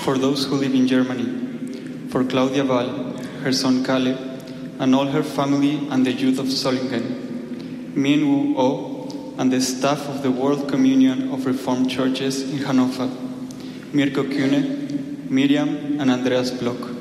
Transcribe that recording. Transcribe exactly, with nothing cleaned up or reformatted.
for those who live in Germany, for Claudia Val, her son Caleb, and all her family and the youth of Solingen, Min Woo Oh, and the staff of the World Communion of Reformed Churches in Hanover, Mirko Kühne, Miriam, and Andreas Block.